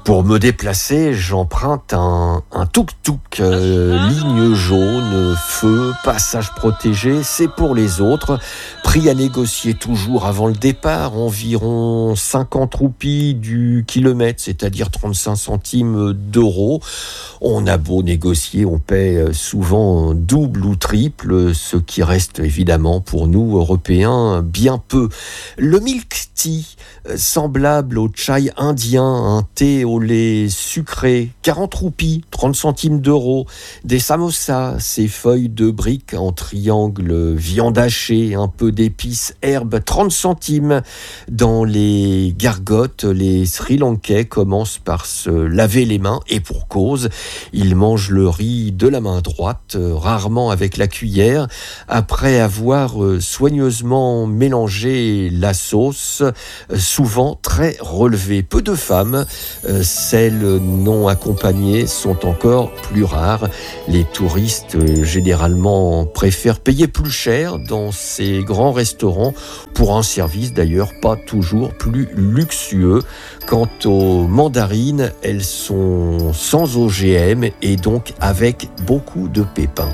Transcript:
Pour me déplacer, j'emprunte un tuk-tuk, ligne jaune, feu, passage protégé, c'est pour les autres. Prix à négocier toujours avant le départ, environ 50 roupies du kilomètre, c'est-à-dire 35 centimes d'euros. On a beau négocier, on paie souvent double ou triple, ce qui reste évidemment pour nous, Européens, bien peu. Le milk tea, semblable au chai indien, un thé au lait sucré, 40 roupies, 30 centimes d'euros. Des samosas, ces feuilles de briques en triangle, viande hachée, un peu d'épices, herbes, 30 centimes. Dans les gargotes, les Sri Lankais commencent par se laver les mains, et pour cause, ils mangent le riz de la main droite, rarement avec la cuillère, après avoir soigneusement mélangé la sauce, souvent très relevée. Peu de femmes, celles non accompagnées, sont encore plus rares. Les touristes généralement préfèrent payer plus cher dans ces grands restaurants pour un service d'ailleurs pas toujours plus luxueux. Quant aux mandarines, elles sont sans OGM et donc avec beaucoup de pépins.